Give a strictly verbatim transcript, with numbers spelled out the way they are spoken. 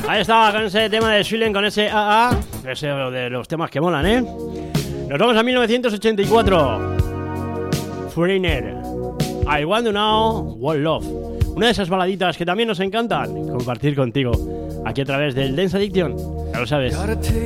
Ahí estaba con ese tema de Schillen, con ese A A, ese de los temas que molan, ¿eh? Nos vamos a mil novecientos ochenta y cuatro. Foreigner, I Want to Know What Love. Una de esas baladitas que también nos encantan compartir contigo aquí a través del Dance Addiction. Ya lo sabes.